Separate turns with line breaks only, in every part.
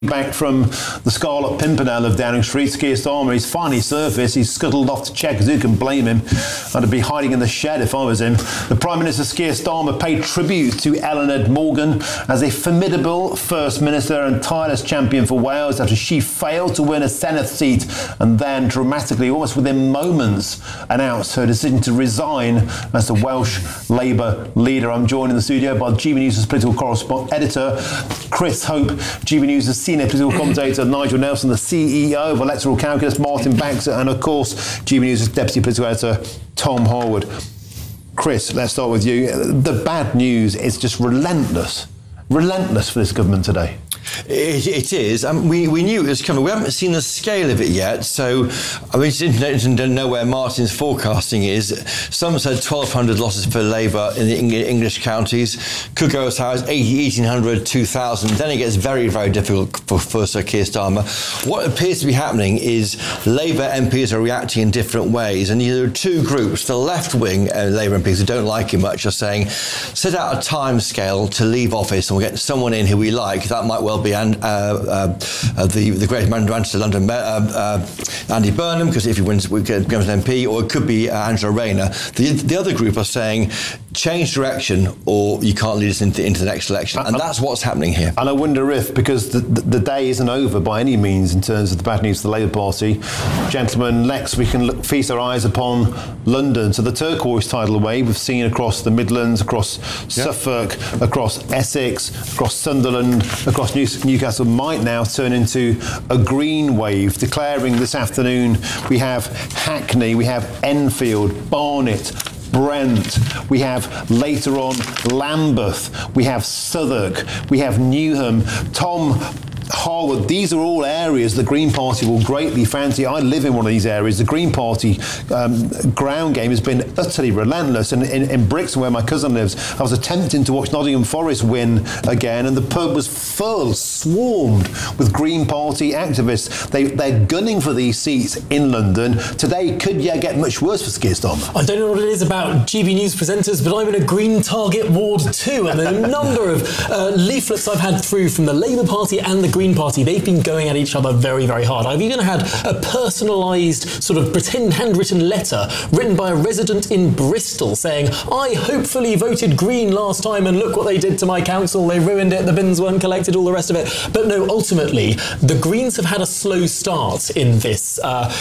Back from the Scarlet Pimpernel of Downing Street, Keir Starmer, he's finally surfaced. He's scuttled off to Chequers. Who can blame him? I'd be hiding in the shed if I was him. The Prime Minister, Keir Starmer, paid tribute to Ellen Ed Morgan as a formidable First Minister and tireless champion for Wales after she failed to win a Senedd seat and then dramatically, almost within moments, announced her decision to resign as the Welsh Labour leader. I'm joined in the studio by GB News' political correspondent editor, Chris Hope, GB News' senior political commentator Nigel Nelson, the CEO of Electoral Calculus, Martin Baxter, and of course GB News' deputy political editor Tom Harwood. Chris, let's start with you. The bad news is just relentless for this government today.
It is. We knew it was coming. We haven't seen the scale of it yet. So we didn't know where Martin's forecasting is. Some said 1,200 losses for Labour in the English counties. Could go as high as 1,800, 2,000. Then it gets very, very difficult for Sir Keir Starmer. What appears to be happening is Labour MPs are reacting in different ways. And there are two groups. The left-wing Labour MPs who don't like him much are saying, set out a time scale to leave office and we'll get someone in who we like. That might well be the great Manchester London Mayor, Andy Burnham, because if he wins, we becomes an MP, or it could be Angela Rayner. The other group are saying, change direction or you can't lead us into the next election. And that's what's happening here.
And I wonder if, because the day isn't over by any means in terms of the bad news for the Labour Party, gentlemen, next we can feast our eyes upon London. So the turquoise tidal wave we've seen across the Midlands, across Suffolk, across Essex, across Sunderland, across Newcastle might now turn into a green wave, declaring this afternoon we have Hackney, we have Enfield, Barnet, Brent, we have later on Lambeth, we have Southwark, we have Newham. Tom Harwood, these are all areas the Green Party will greatly fancy. I live in one of these areas. The Green Party ground game has been utterly relentless. And in Brixton, where my cousin lives, I was attempting to watch Nottingham Forest win again, and the pub was full, swarmed with Green Party activists. They're gunning for these seats in London. Today could get much worse for Keir Starmer.
I don't know what it is about GB News presenters, but I'm in a Green Target ward too, and the number of leaflets I've had through from the Labour Party and the Green Party, they've been going at each other very, very hard. I've even had a personalised sort of pretend handwritten letter written by a resident in Bristol saying, I hopefully voted Green last time and look what they did to my council. They ruined it, the bins weren't collected, all the rest of it. But no, ultimately, the Greens have had a slow start in this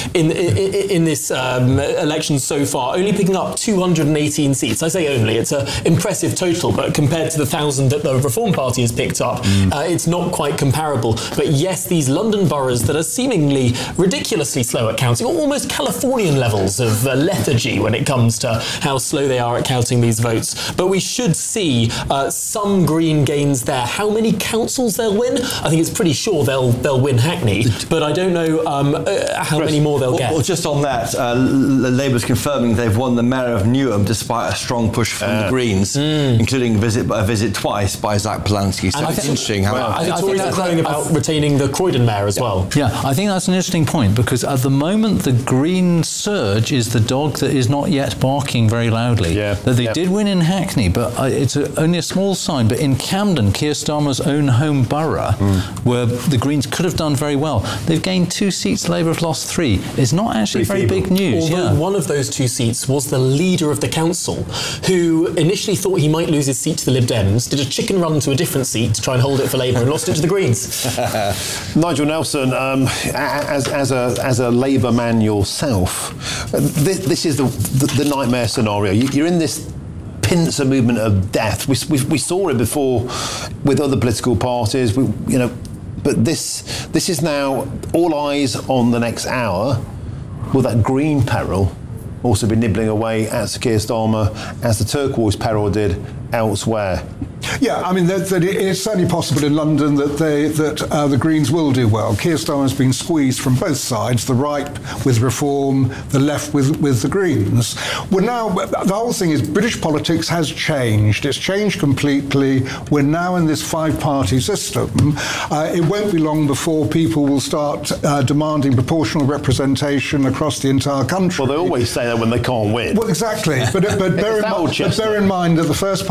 election so far, only picking up 218 seats. I say only, it's an impressive total, but compared to the 1,000 that the Reform Party has picked up, it's not quite comparable. But yes, these London boroughs that are seemingly ridiculously slow at counting, almost Californian levels of lethargy when it comes to how slow they are at counting these votes. But we should see some Green gains there. How many councils they'll win? I think it's pretty sure they'll win Hackney, but I don't know how many more they'll get.
Well, just on that, Labour's confirming they've won the Mayor of Newham despite a strong push from the Greens, including a visit twice by Zach Polanski. So it's interesting how
I think that's crying about retaining the Croydon mayor as well.
Yeah, I think that's an interesting point, because at the moment the Green surge is the dog that is not yet barking very loudly. That they did win in Hackney, but it's only a small sign. But in Camden, Keir Starmer's own home borough, where the Greens could have done very well, they've gained 2 seats, Labour have lost 3. It's not actually very big news.
Although one of those 2 seats was the leader of the council, who initially thought he might lose his seat to the Lib Dems, did a chicken run to a different seat to try and hold it for Labour and lost it to the Greens.
Nigel Nelson, as a Labour man yourself, this is the nightmare scenario. You're in this pincer movement of death. We saw it before with other political parties. But this is now all eyes on the next hour. Will that Green peril also be nibbling away at Sir Keir Starmer as the turquoise peril did elsewhere?
Yeah, I mean, it's certainly possible in London that the Greens will do well. Keir Starmer has been squeezed from both sides, the right with Reform, the left with the Greens. Well, now, the whole thing is British politics has changed. It's changed completely. We're now in this 5-party system. It won't be long before people will start demanding proportional representation across the entire country.
Well, they always say that when they can't win.
Well, exactly. But bear in mind that the first party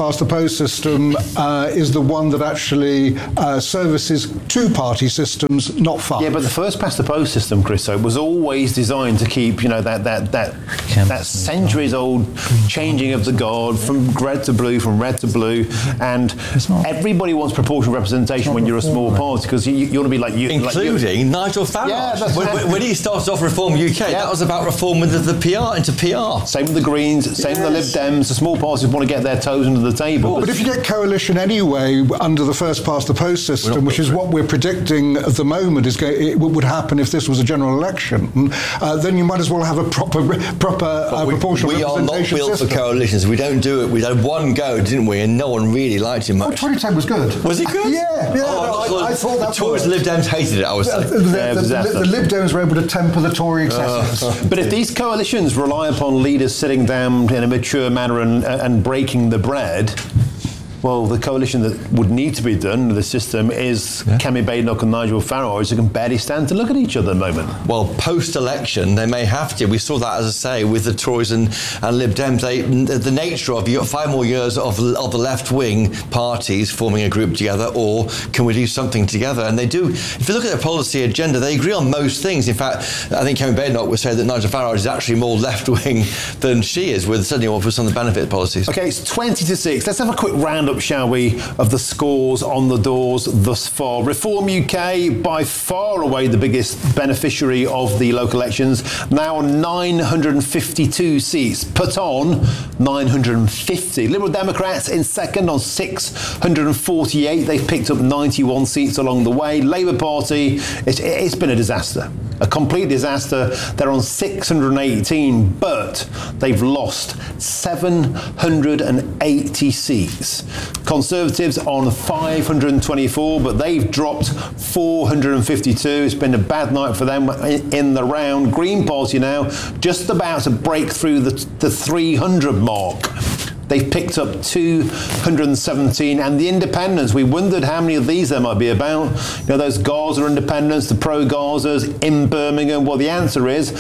past the post system is the one that actually services two-party systems, not five.
Yeah, but the first past the post system, Chris, was always designed to keep, that centuries-old changing of the guard from red to blue, and everybody wants proportional representation when you're a small party, because you want to be like you,
including Nigel Farage. Yeah, when he started off Reform UK, that was about reform with the PR into PR.
Same with the Greens, same with the Lib Dems. The small parties want to get their toes under the table.
But if you get coalition anyway under the first past the post system, which is what we're predicting at the moment it would happen if this was a general election, then you might as well have a proper proportional representation system.
We are not built for coalitions. We don't do it. We had one go, didn't we? And no one really liked it much.
2010 was good.
Was it good?
I thought that
Tories Lib Dems hated it, I was saying.
The Lib Dems were able to temper the Tory excesses.
But if these coalitions rely upon leaders sitting down in a mature manner and breaking the bread, well, the coalition that would need to be done, the system, is Kemi Badenoch and Nigel Farage, who can barely stand to look at each other at the moment.
Well, post-election, they may have to. We saw that, as I say, with the Tories and Lib Dems. The nature of, you've got 5 more years of the left-wing parties forming a group together, or can we do something together? And they do. If you look at their policy agenda, they agree on most things. In fact, I think Kemi Badenoch would say that Nigel Farage is actually more left-wing than she is, certainly with some of the benefit policies.
OK, it's 20-6. Let's have a quick roundup, shall we, of the scores on the doors thus far. Reform UK, by far away the biggest beneficiary of the local elections, now on 952 seats, put on 950. Liberal Democrats in second on 648. They've picked up 91 seats along the way. Labour Party, it's been a disaster. A complete disaster. They're on 618, but they've lost 780 seats. Conservatives on 524, but they've dropped 452. It's been a bad night for them in the round. Green Party now just about to break through the 300 mark. They've picked up 217, and the independents, we wondered how many of these there might be about. Those Gaza independents, the pro-Gazas in Birmingham. Well, the answer is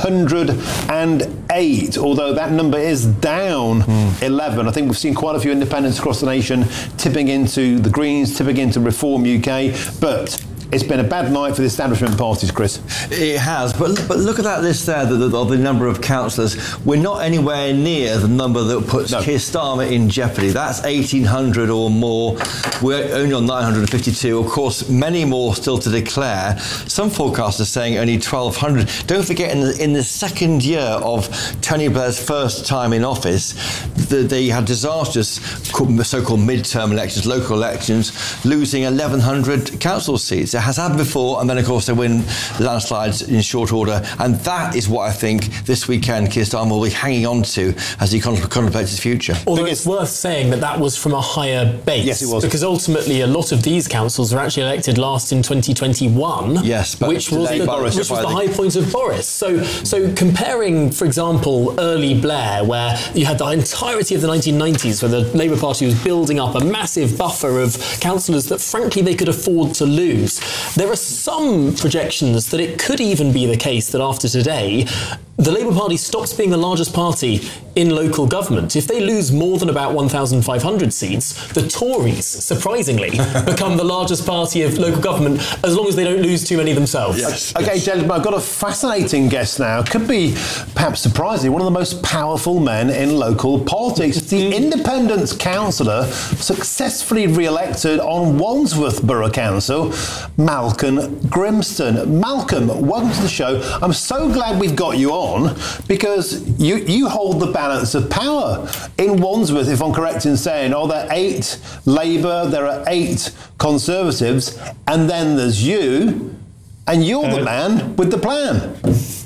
108, although that number is down 11. I think we've seen quite a few independents across the nation tipping into the Greens, tipping into Reform UK, but it's been a bad night for the establishment parties, Chris.
It has, but look at that list there, of the number of councillors. We're not anywhere near the number that puts Keir Starmer in jeopardy. That's 1,800 or more. We're only on 952. Of course, many more still to declare. Some forecasters saying only 1,200. Don't forget, in the second year of Tony Blair's first time in office, they had disastrous so-called midterm elections, local elections, losing 1,100 council seats. It has happened before, and then, of course, they win landslides in short order. And that is what I think this weekend Keir Starmer will be hanging on to as he contemplates his future.
Although it's worth saying that was from a higher base.
Yes, it was.
Because ultimately a lot of these councils were actually elected last in 2021.
Yes, but
which was the high point of Boris. So comparing, for example, early Blair, where you had the entirety of the 1990s, where the Labour Party was building up a massive buffer of councillors that, frankly, they could afford to lose. There are some projections that it could even be the case that after today, the Labour Party stops being the largest party in local government. If they lose more than about 1,500 seats, the Tories, surprisingly, become the largest party of local government, as long as they don't lose too many themselves.
Yes.
OK, gentlemen, I've got a fascinating guest now. Could be, perhaps surprisingly, one of the most powerful men in local politics. The Independents councillor successfully re-elected on Wandsworth Borough Council, Malcolm Grimston. Malcolm, welcome to the show. I'm so glad we've got you on, because you hold the balance of power in Wandsworth, if I'm correct in saying. There are 8 Labour, there are 8 Conservatives, and then there's you, and you're the man with the plan.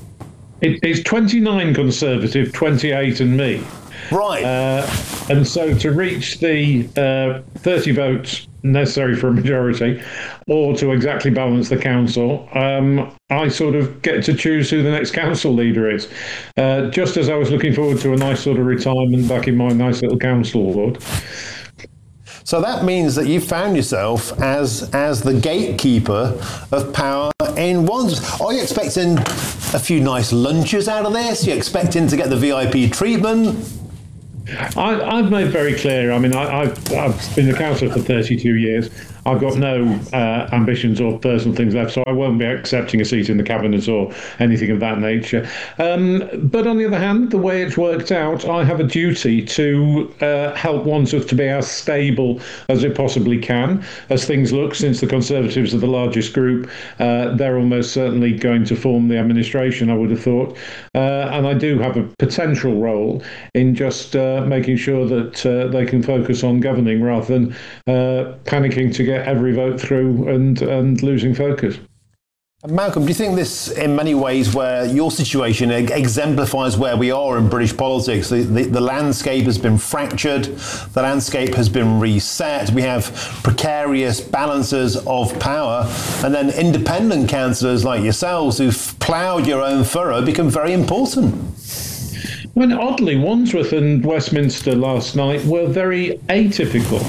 It's 29 Conservative, 28 and me.
Right.
And so to reach the 30 votes necessary for a majority, or to exactly balance the council, I sort of get to choose who the next council leader is. Just as I was looking forward to a nice sort of retirement back in my nice little council ward.
So that means that you found yourself as the gatekeeper of power in Wandsworth. Are you expecting a few nice lunches out of this? Are you expecting to get the VIP treatment?
I've made very clear. I mean, I've been the councillor for 32 years. I've got no ambitions or personal things left, so I won't be accepting a seat in the cabinet or anything of that nature. But on the other hand, the way it's worked out, I have a duty to help Wandsworth to be as stable as it possibly can. As things look, since the Conservatives are the largest group, they're almost certainly going to form the administration, I would have thought. And I do have a potential role in just making sure that they can focus on governing rather than panicking to get every vote through and losing focus.
Malcolm, do you think this, in many ways, where your situation exemplifies where we are in British politics? The landscape has been fractured, the landscape has been reset, we have precarious balances of power, and then independent councillors like yourselves who've ploughed your own furrow become very important.
Well, oddly, Wandsworth and Westminster last night were very atypical.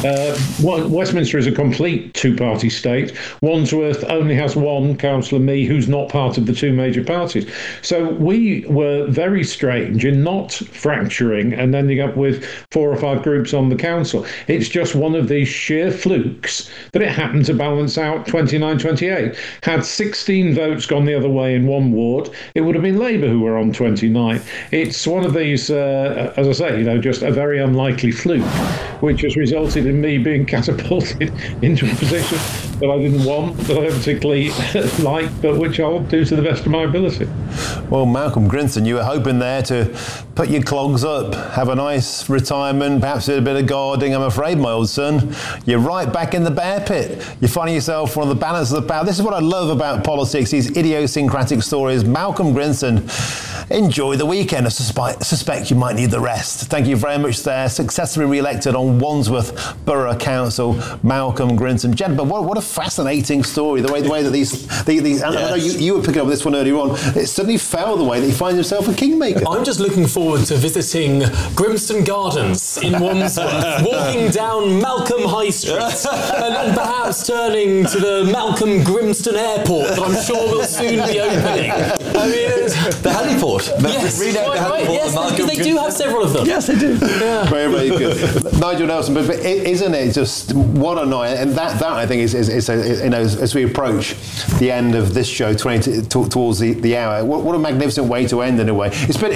Westminster is a complete two-party state. Wandsworth only has one, Councillor Mee, who's not part of the two major parties. So we were very strange in not fracturing and ending up with 4 or 5 groups on the council. It's just one of these sheer flukes that it happened to balance out 29-28. Had 16 votes gone the other way in one ward, it would have been Labour who were on 29. It's one of these, as I say, just a very unlikely fluke, which has resulted in me being catapulted into a position that I didn't want, that I don't particularly like, but which I'll do to the best of my ability.
Well, Malcolm Grimston, you were hoping there to put your clogs up, have a nice retirement, perhaps do a bit of gardening. I'm afraid, my old son, you're right back in the bear pit. You're finding yourself on the balance of the power. This is what I love about politics, these idiosyncratic stories. Malcolm Grimston, enjoy the weekend. I suspect you might need the rest. Thank you very much there. Successfully re-elected on Wandsworth Borough Council, Malcolm Grimston. Gentlemen, what a fascinating story. The way that these yes. I know you were picking up this one earlier on. It suddenly fell the way that he finds himself a kingmaker.
I'm just looking forward to visiting Grimston Gardens in Wandsworth, walking down Malcolm High Street, and perhaps turning to the Malcolm Grimston Airport that I'm sure will soon be opening. I mean,
the heliport.
Yes, because they do have several of them.
Yes, they do.
Yeah.
Very, very good. Nigel Nelson, but isn't it just what a night? And that I think is as we approach the end of this show, towards the hour, what a magnificent way to end in a way.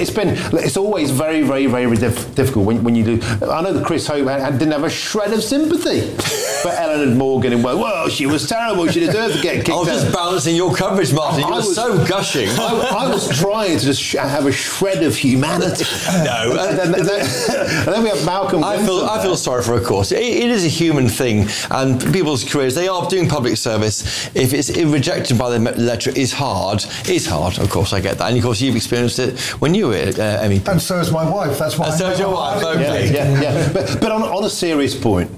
It's always very, very, very difficult when you do. I know that Chris Hope didn't have a shred of sympathy for Eleanor Morgan and well, she was terrible. She deserved to get kicked out.
I was just balancing your coverage, Martin. You were so gushing.
I was trying to just have a shred of humanity.
No.
And then we have Malcolm.
I feel sorry for her, of course. It is a human thing, and people's careers, they are doing public service. If it's rejected by the electorate, is hard. Of course, I get that. And of course, you've experienced it when you were MEP.
And so is my wife. That's why.
And so is your wife. Okay.
Yeah. But on a serious point,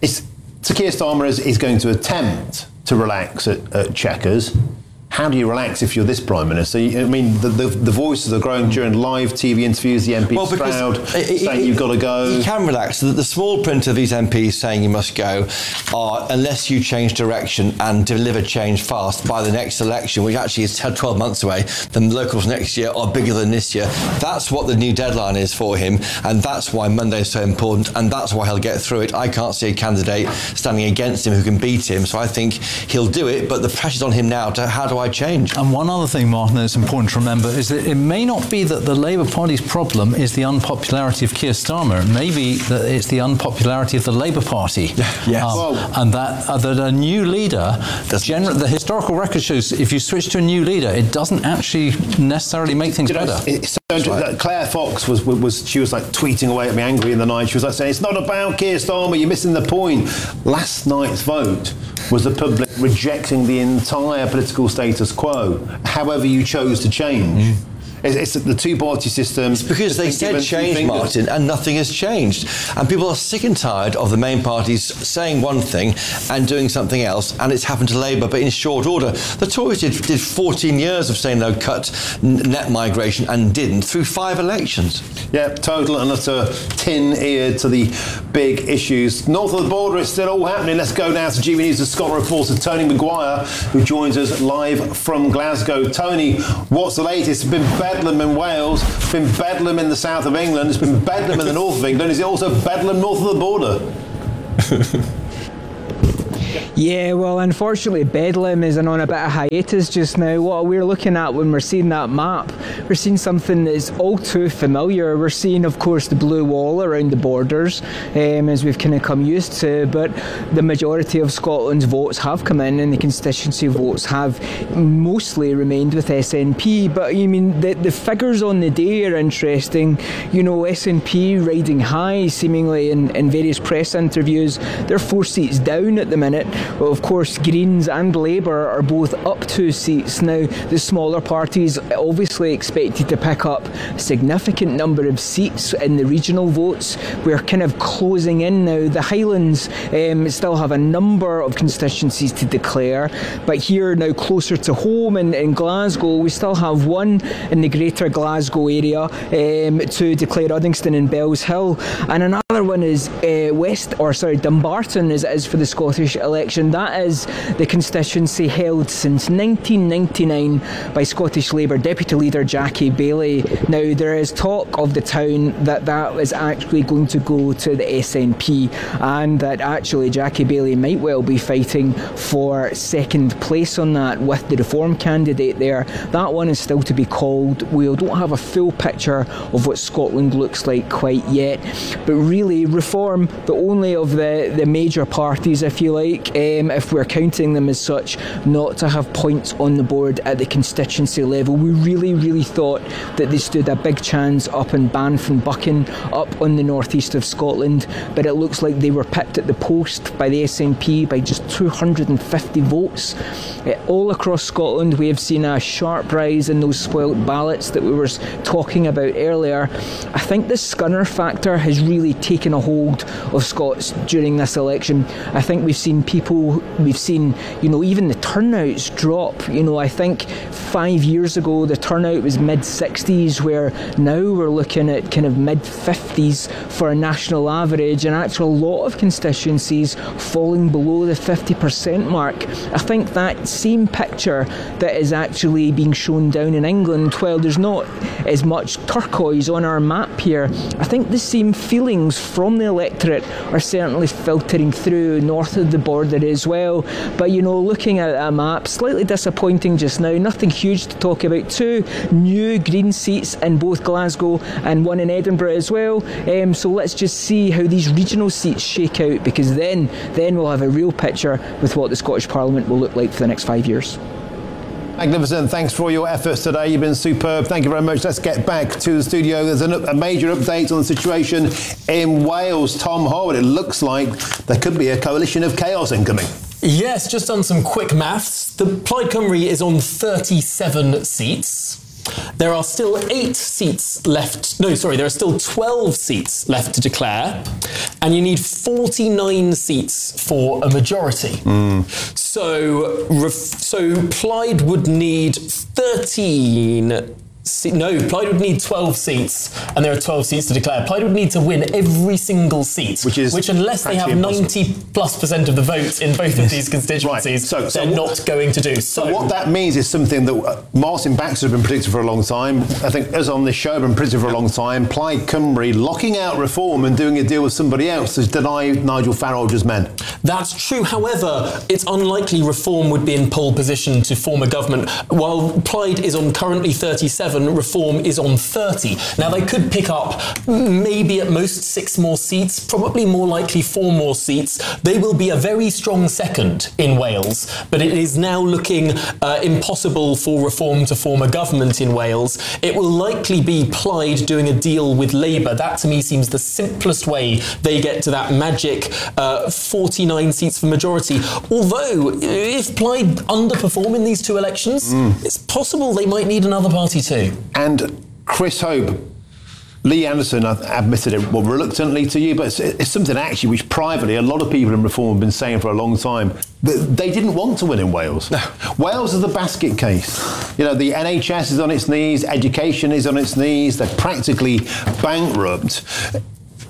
Sir Keir Starmer is going to attempt to relax at Chequers. How do you relax if you're this Prime Minister? I mean, the voices are growing during live TV interviews. The MPs proud, saying you've got to go.
You can relax. The small print of these MPs saying you must go are, unless you change direction and deliver change fast by the next election, which actually is 12 months away, then the locals next year are bigger than this year. That's what the new deadline is for him, and that's why Monday is so important, and that's why he'll get through it. I can't see a candidate standing against him who can beat him, so I think he'll do it, but the pressure's on him now to how do I change?
And one other thing, Martin, that's important to remember is that it may not be that the Labour Party's problem is the unpopularity of Keir Starmer. It may be that it's the unpopularity of the Labour Party.
Yes.
And that a new leader, the historical record shows if you switch to a new leader, it doesn't actually necessarily make things better.
Claire Fox was like tweeting away at me angry in the night. She was like saying, it's not about Keir Starmer, you're missing the point. Last night's vote was the public rejecting the entire political status quo, however you chose to change. It's the two-party system.
It's because they said change, Martin, and nothing has changed. And people are sick and tired of the main parties saying one thing and doing something else, and it's happened to Labour, but in short order. The Tories did 14 years of saying no, cut net migration, and didn't, through 5 elections.
Yeah, total and utter tin-eared to the big issues. North of the border, it's still all happening. Let's go now to GB News' Scotland reporter Tony Maguire, who joins us live from Glasgow. Tony, what's the latest? It's been bedlam in Wales, it's been bedlam in the south of England, it's been bedlam in the north of England. Is it also bedlam north of the border?
Yeah, well, unfortunately, Bedlam is on a bit of hiatus just now. What we're looking at when we're seeing that map, we're seeing something that's all too familiar. We're seeing, of course, the blue wall around the borders, as we've kind of come used to, but the majority of Scotland's votes have come in, and the constituency votes have mostly remained with SNP. But, I mean, the figures on the day are interesting. You know, SNP riding high, seemingly, in various press interviews. They're 4 seats down at the minute. Well, of course, Greens and Labour are both up 2 seats. Now, the smaller parties obviously expected to pick up a significant number of seats in the regional votes. We're kind of closing in now. The Highlands still have a number of constituencies to declare, but here now closer to home in Glasgow, we still have one in the greater Glasgow area to declare Uddingston and Bells Hill, and another one is Dumbarton as it is for the Scottish election. That is the constituency held since 1999 by Scottish Labour Deputy Leader Jackie Baillie. Now, there is talk of the town that is actually going to go to the SNP, and that actually Jackie Baillie might well be fighting for second place on that with the Reform candidate there. That one is still to be called. We don't have a full picture of what Scotland looks like quite yet, but really Reform, the only of the major parties, if you like, if we're counting them as such, not to have points on the board at the constituency level. We really thought that they stood a big chance up in Banff and Buchan, up on the northeast of Scotland, but it looks like they were pipped at the post by the SNP by just 250 votes. All across Scotland, we have seen a sharp rise in those spoilt ballots that we were talking about earlier. I think the scunner factor has really taken a hold of Scots during this election. I think we've seen even the turnouts drop. You know, I think 5 years ago the turnout was mid-60s, where now we're looking at kind of mid-50s for a national average, and actually a lot of constituencies falling below the 50% mark. I think that same picture that is actually being shown down in England, while there's not as much turquoise on our map here, I think the same feelings from the electorate are certainly filtering through north of the border as well. But, you know, looking at a map, slightly disappointing just now, nothing huge to talk about. 2 new Green seats in both Glasgow and one in Edinburgh as well. So let's just see how these regional seats shake out, because then we'll have a real picture with what the Scottish Parliament will look like for the next 5 years.
Magnificent. Thanks for all your efforts today. You've been superb. Thank you very much. Let's get back to the studio. There's a major update on the situation in Wales. Tom Harwood, it looks like there could be a coalition of chaos incoming.
Yes, just done some quick maths. The Plaid Cymru is on 37 seats. There are still 8 seats left. No, sorry, there are still 12 seats left to declare, and you need 49 seats for a majority. So Plaid would need 13. Plaid would need 12 seats, and there are 12 seats to declare. Plaid would need to win every single seat, which unless they have 90+% of the votes in both of these constituencies, they're not going to do.
So what that means is something that Martin Baxter has been predicting for a long time. I think us on this show have been predicting for a long time. Plaid Cymru locking out Reform and doing a deal with somebody else to deny Nigel Farage's men.
That's true. However, it's unlikely Reform would be in pole position to form a government. While Plaid is on currently 37, Reform is on 30. Now, they could pick up maybe at most 6 more seats, probably more likely 4 more seats. They will be a very strong second in Wales, but it is now looking impossible for Reform to form a government in Wales. It will likely be Plaid doing a deal with Labour. That, to me, seems the simplest way they get to that magic 49 seats for majority. Although, if Plaid underperform in these 2 elections, it's possible they might need another party too.
And Chris Hope, Lee Anderson admitted it reluctantly to you, but it's something actually which privately a lot of people in Reform have been saying for a long time. They didn't want to win in Wales. No. Wales is the basket case. You know, the NHS is on its knees, education is on its knees, they're practically bankrupt.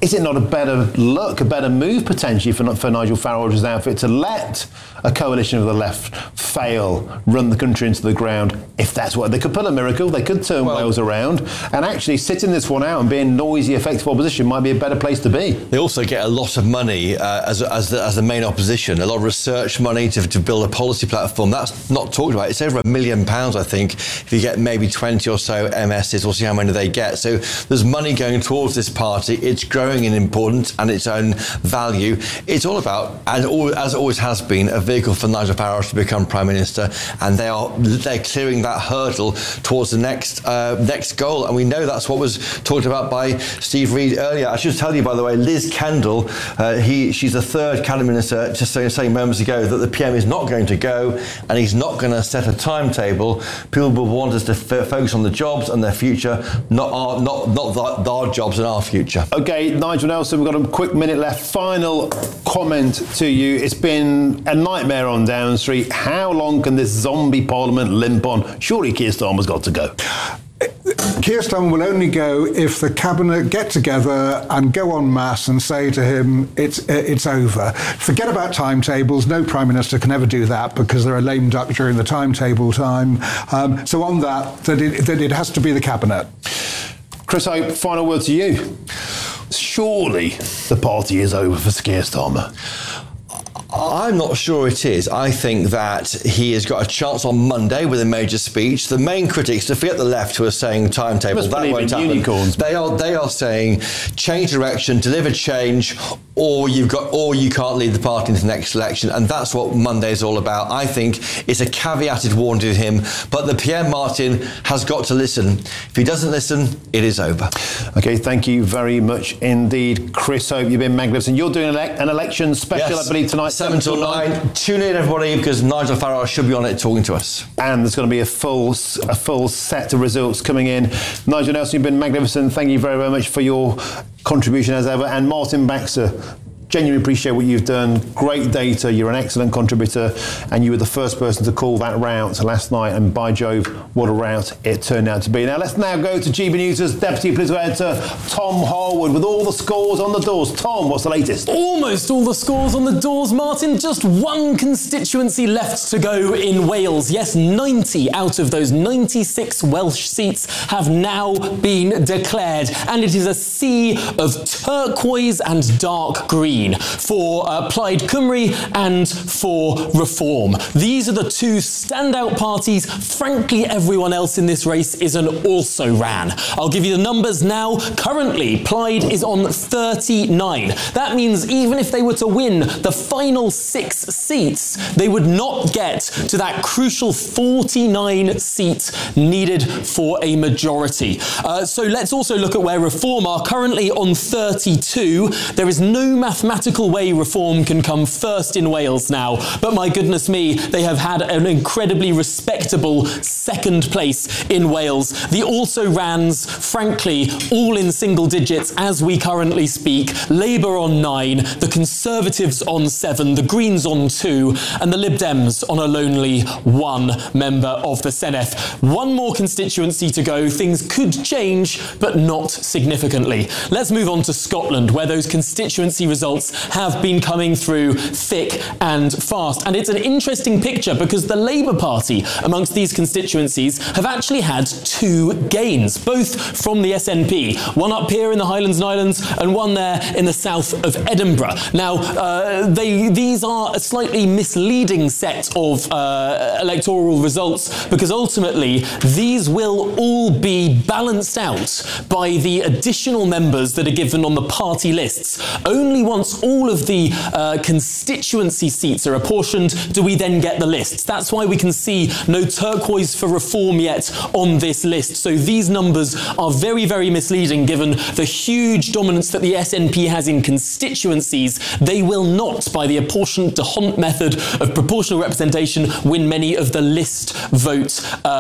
is it not a better look, a better move potentially for Nigel Farage's outfit to let a coalition of the left fail, run the country into the ground? If that's what they could pull a miracle, they could turn Wales around, and actually sitting this one out and being noisy, effective opposition might be a better place to be.
They also get a lot of money as the main opposition, a lot of research money to build a policy platform. That's not talked about. It's over £1 million, I think, if you get maybe 20 or so MSs. We'll see how many they get. So there's money going towards this party. It's growing in importance and its own value. It's all about, as it always has been, a vehicle for Nigel Farage to become Prime Minister, and they're clearing that hurdle towards the next goal. And we know that's what was talked about by Steve Reid earlier. I should tell you, by the way, Liz Kendall, she's the third cabinet minister, just saying moments ago that the PM is not going to go and he's not going to set a timetable. People will want us to focus on the jobs and their future, not our jobs and our future.
Okay, Nigel Nelson, we've got a quick minute left. Final comment to you. It's been a nightmare on Downing Street. How long can this zombie parliament limp on? Surely Keir Starmer's got to go.
Keir Starmer will only go if the cabinet get together and go en masse and say to him, it's over. Forget about timetables. No Prime Minister can ever do that because they're a lame duck during the timetable time. So on that it has to be the cabinet.
Chris Hope, final word to you. Surely the party is over for Keir Starmer.
I'm not sure it is. I think that he has got a chance on Monday with a major speech. The main critics, to forget the left who are saying timetable, that won't happen.
Unicorns.
They are saying change direction, deliver change, or you can't lead the party into the next election, and that's what Monday is all about. I think it's a caveated warning to him, but the Pierre Martin has got to listen. If he doesn't listen, it is over.
Okay, thank you very much indeed, Chris Hope. You've been magnificent. You're doing an election special, yes, I believe, tonight.
7 till 9. Tune in, everybody, because Nigel Farage should be on it talking to us.
And there's going to be a full set of results coming in. Nigel Nelson, you've been magnificent. Thank you very, very much for your contribution as ever. And Martin Baxter, genuinely appreciate what you've done. Great data. You're an excellent contributor, and you were the first person to call that rout last night. And by Jove, what a rout it turned out to be. Now let's now go to GB News' Deputy Political Editor Tom Harwood with all the scores on the doors. Tom, what's the latest?
Almost all the scores on the doors, Martin. Just one constituency left to go in Wales. Yes, 90 out of those 96 Welsh seats have now been declared, and it is a sea of turquoise and dark green for Plaid Cymru and for Reform. These are the two standout parties. Frankly, everyone else in this race is an also-ran. I'll give you the numbers now. Currently, Plaid is on 39. That means even if they were to win the final 6 seats, they would not get to that crucial 49 seats needed for a majority. So let's also look at where Reform are currently on 32. There is no mathematical way Reform can come first in Wales now, but my goodness me, they have had an incredibly respectable second place in Wales. The also-rans, frankly, all in single digits as we currently speak. Labour on 9, the Conservatives on 7, the Greens on 2, and the Lib Dems on a lonely 1 member of the Senedd. One more constituency to go. Things could change, but not significantly. Let's move on to Scotland, where those constituency results have been coming through thick and fast. And it's an interesting picture because the Labour Party amongst these constituencies have actually had 2 gains, both from the SNP. One up here in the Highlands and Islands and one there in the south of Edinburgh. Now, these are a slightly misleading set of electoral results because ultimately these will all be balanced out by the additional members that are given on the party lists. Only once all of the constituency seats are apportioned do we then get the lists. That's why we can see no turquoise for Reform yet on this list. So these numbers are very, very misleading given the huge dominance that the SNP has in constituencies. They will not, by the apportioned D'Hondt method of proportional representation, win many of the list votes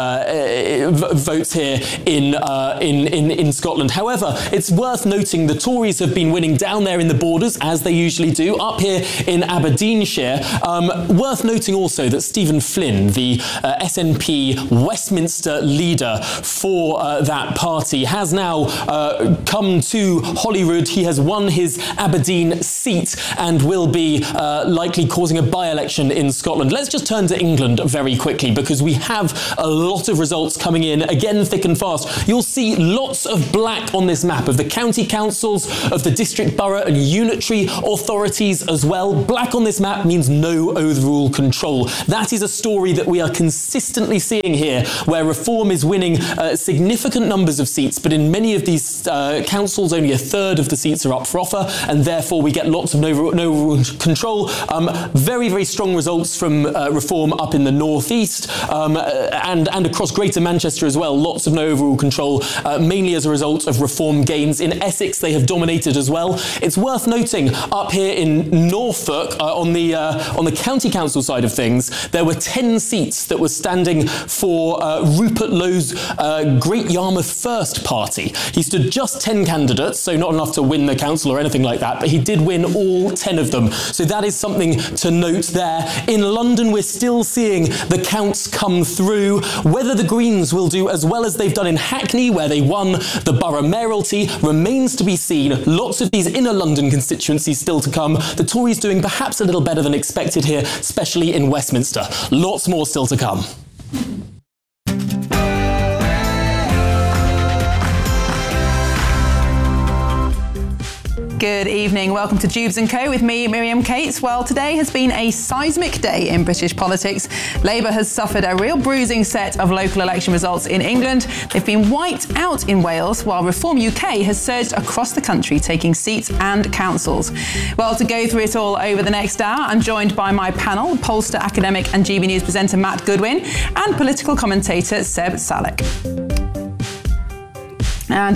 here in Scotland. However, it's worth noting the Tories have been winning down there in the borders, as as they usually do, up here in Aberdeenshire. Worth noting also that Stephen Flynn, the SNP Westminster leader for that party, has now come to Holyrood. He has won his Aberdeen seat and will be likely causing a by-election in Scotland. Let's just turn to England very quickly, because we have a lot of results coming in, again thick and fast. You'll see lots of black on this map of the county councils, of the district, borough and unitary authorities as well. Black on this map means no overall control. That is a story that we are consistently seeing here, where Reform is winning significant numbers of seats, but in many of these councils only a third of the seats are up for offer, and therefore we get lots of no overall control. Very, very strong results from Reform up in the northeast and across Greater Manchester as well. Lots of no overall control, mainly as a result of Reform gains. In Essex, they have dominated as well. It's worth noting up here in Norfolk, on the county council side of things, there were 10 seats that were standing for Rupert Lowe's Great Yarmouth First party. He stood just 10 candidates, so not enough to win the council or anything like that, but he did win all 10 of them. So that is something to note there. In London, we're still seeing the counts come through. Whether the Greens will do as well as they've done in Hackney, where they won the borough mayoralty, remains to be seen. Lots of these inner London constituencies still to come. The Tories doing perhaps a little better than expected here, especially in Westminster. Lots more still to come.
Good evening. Welcome to Jubes & Co. with me, Miriam Cates. Well, today has been a seismic day in British politics. Labour has suffered a real bruising set of local election results in England. They've been wiped out in Wales, while Reform UK has surged across the country, taking seats and councils. Well, to go through it all over the next hour, I'm joined by my panel, pollster, academic and GB News presenter Matt Goodwin and political commentator Seb Salek. And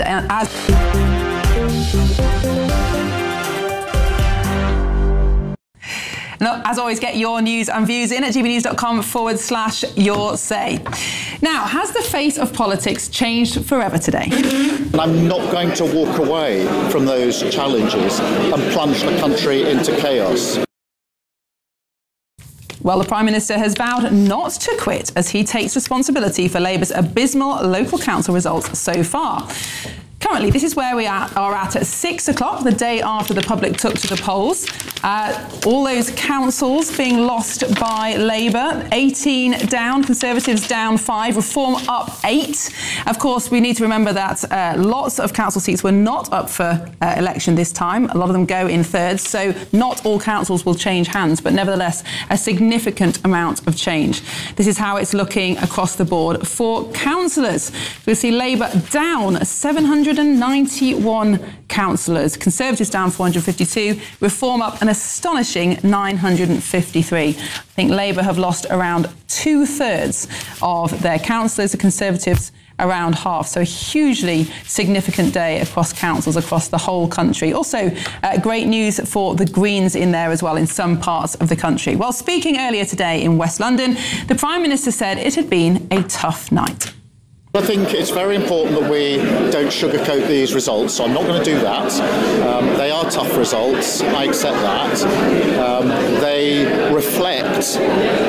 as always, get your news and views in at gbnews.com/your say. Now, has the face of politics changed forever today?
I'm not going to walk away from those challenges and plunge the country into chaos.
Well, the Prime Minister has vowed not to quit as he takes responsibility for Labour's abysmal local council results so far. Currently, this is where we are at 6 o'clock, the day after the public took to the polls. All those councils being lost by Labour. 18 down, Conservatives down 5, Reform up 8. Of course, we need to remember that lots of council seats were not up for election this time. A lot of them go in thirds, so not all councils will change hands, but nevertheless, a significant amount of change. This is how it's looking across the board for councillors. We'll see Labour down 791 councillors, Conservatives down 452, Reform up an astonishing 953. I think Labour have lost around 2/3 of their councillors, the Conservatives around half. So a hugely significant day across councils across the whole country. Also, great news for the Greens in there as well in some parts of the country. Well, speaking earlier today in West London, the Prime Minister said it had been a tough night.
I think it's very important that we don't sugarcoat these results, so I'm not going to do that. They are tough results, I accept that. They reflect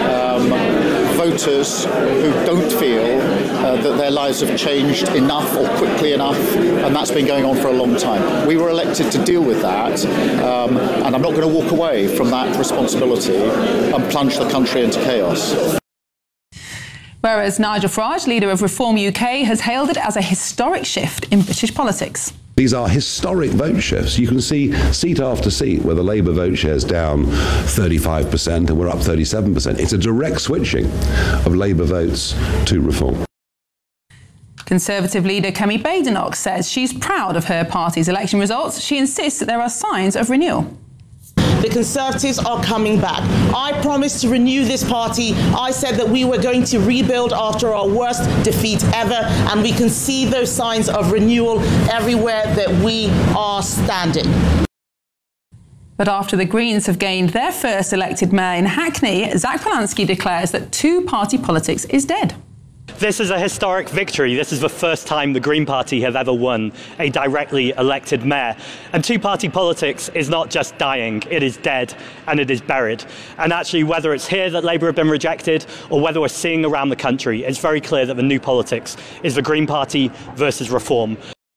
voters who don't feel that their lives have changed enough or quickly enough, and that's been going on for a long time. We were elected to deal with that, and I'm not going to walk away from that responsibility and plunge the country into chaos.
Whereas Nigel Farage, leader of Reform UK, has hailed it as a historic shift in British politics.
These are historic vote shifts. You can see seat after seat where the Labour vote share is down 35% and we're up 37%. It's a direct switching of Labour votes to Reform.
Conservative leader Kemi Badenoch says she's proud of her party's election results. She insists that there are signs of renewal.
The Conservatives are coming back. I promised to renew this party. I said that we were going to rebuild after our worst defeat ever, and we can see those signs of renewal everywhere that we are standing.
But after the Greens have gained their first elected mayor in Hackney, Zach Polanski declares that two-party politics is dead.
This is a historic victory. This is the first time the Green Party have ever won a directly elected mayor. And two-party politics is not just dying, it is dead and it is buried. And actually, whether it's here that Labour have been rejected or whether we're seeing around the country, it's very clear that the new politics is the Green Party versus Reform.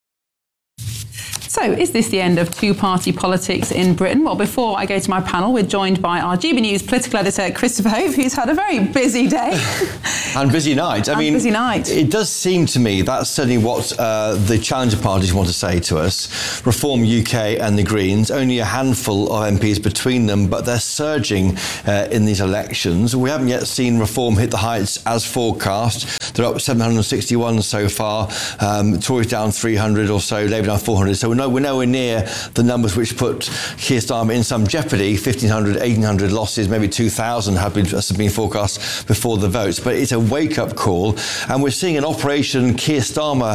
So, is this the end of two-party politics in Britain? Well, before I go to my panel, we're joined by our GB News political editor, Christopher Hope, who's had a very busy day.
And busy night.
Busy night.
It does seem to me that's certainly what the challenger parties want to say to us. Reform UK and the Greens, only a handful of MPs between them, but they're surging in these elections. We haven't yet seen Reform hit the heights as forecast. They're up 761 so far. Tories down 300 or so, Labour down 400. So we're nowhere near the numbers which put Keir Starmer in some jeopardy. 1,500, 1,800 losses, maybe 2,000 have been forecast before the votes. But it's a wake-up call, and we're seeing an Operation Keir Starmer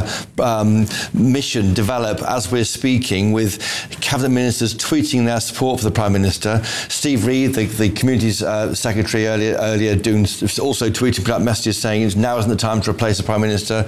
mission develop as we're speaking, with cabinet ministers tweeting their support for the Prime Minister. Steve Reid, the Communities Secretary earlier also tweeted, put out messages saying now isn't the time to replace the Prime Minister.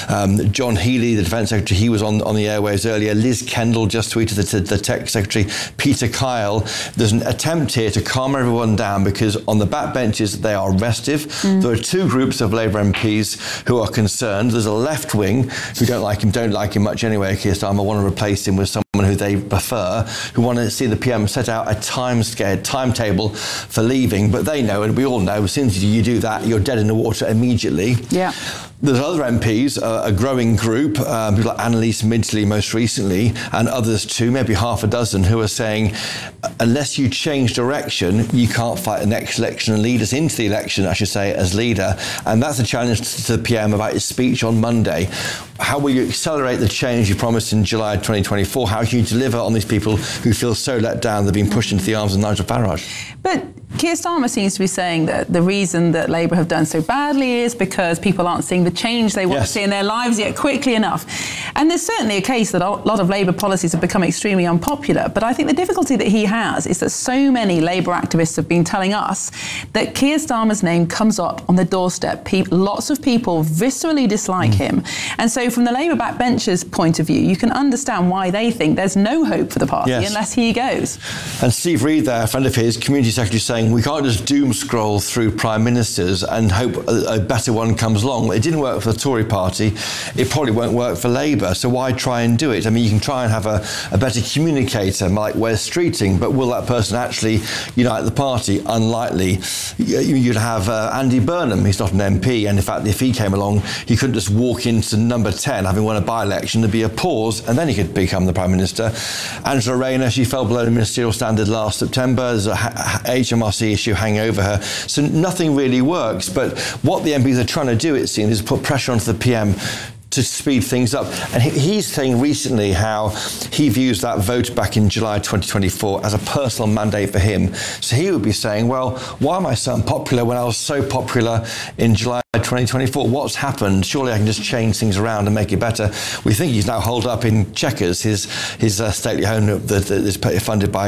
John Healey, the Defence Secretary, he was on the airwaves earlier. Liz Kendall just tweeted the Tech Secretary, Peter Kyle. There's an attempt here to calm everyone down, because on the backbenches they are restive. There are two groups of Labour MPs who are concerned. There's a left wing who don't like him much anyway, Keir Starmer, want to replace him with someone who they prefer, who want to see the PM set out a timetable for leaving. But they know, and we all know, as soon as you do that, you're dead in the water immediately.
Yeah.
There's other MPs, a growing group, people like Annalise Midgley most recently, and others too, maybe half a dozen, who are saying, unless you change direction, you can't fight the next election and lead us into the election, I should say, as leader. And that's a challenge to the PM about his speech on Monday. How will you accelerate the change you promised in July 2024? How can you deliver on these people who feel so let down they've been pushed into the arms of Nigel Farage?
But Keir Starmer seems to be saying that the reason that Labour have done so badly is because people aren't seeing the change they want to see in their lives yet quickly enough. And there's certainly a case that a lot of Labour policies have become extremely unpopular. But I think the difficulty that he has is that so many Labour activists have been telling us that Keir Starmer's name comes up on the doorstep. Lots of people viscerally dislike him. And so from the Labour backbenchers' point of view, you can understand why they think there's no hope for the party unless he goes.
And Steve Reid there, a friend of his, Community Secretary, saying we can't just doom scroll through prime ministers and hope a better one comes along. It didn't work for the Tory party. It probably won't work for Labour. So why try and do it? I mean, you can try and have a better communicator like Wes Streeting, but will that person actually unite the party? Unlikely. You'd have Andy Burnham. He's not an MP, and in fact, if he came along, he couldn't just walk into number 10, having won a by-election. There'd be a pause, and then he could become the Prime Minister. Angela Rayner, she fell below the ministerial standard last September. There's a HMRC issue hanging over her. So nothing really works. But what the MPs are trying to do, it seems, is put pressure onto the PM to speed things up. And he's saying recently how he views that vote back in July 2024 as a personal mandate for him. So he would be saying, well, why am I so unpopular when I was so popular in July 2024? What's happened? Surely I can just change things around and make it better. We think he's now holed up in Chequers, his stately home that is funded by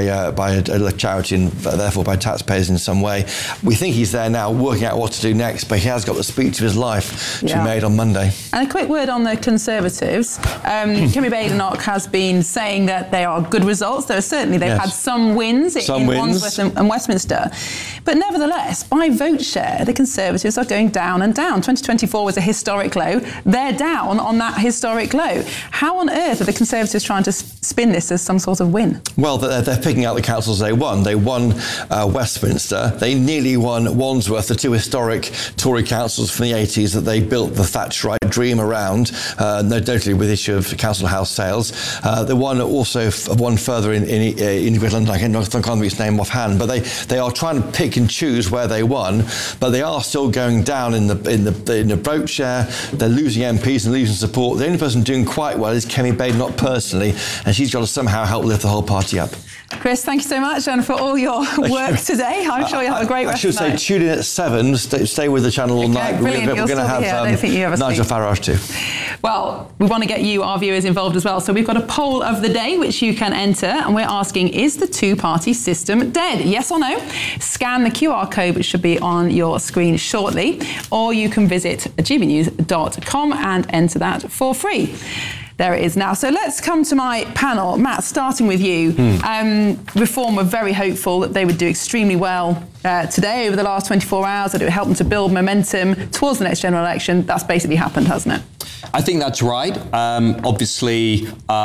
a charity and therefore by taxpayers in some way. We think he's there now working out what to do next, but he has got the speech of his life to be made on Monday.
And a quick word on the Conservatives. Kemi Badenoch has been saying that they are good results. They've had some wins in Wandsworth and Westminster. But nevertheless, by vote share, the Conservatives are going down and down. 2024 was a historic low. They're down on that historic low. How on earth are the Conservatives trying to spin this as some sort of win?
Well, they're picking out the councils they won. They won Westminster. They nearly won Wandsworth, the two historic Tory councils from the 80s that they built the Thatcherite dream around, notably with the issue of council house sales. They won further in Greater London. I can't remember its name offhand, but they are trying to pick and choose where they won, but they are still going down in the vote share. They're losing MPs and losing support. The only person doing quite well is Kemi Badenoch personally, and she's got to somehow help lift the whole party up.
Chris, thank you so much, and for all your work today. I'm sure you'll have a great rest of the night.
I should say, tune in at 7. Stay with the channel all night.
Brilliant.
We're going to have Nigel Farage too.
Well, we want to get you, our viewers, involved as well. So we've got a poll of the day which you can enter, and we're asking, is the two-party system dead? Yes or no? Scan the QR code which should be on your screen shortly, or you can visit gbnews.com and enter that for free. There it is now. So let's come to my panel. Matt, starting with you. Reform were very hopeful that they would do extremely well today over the last 24 hours, that it would help them to build momentum towards the next general election. That's basically happened, hasn't it?
I think that's right. Obviously,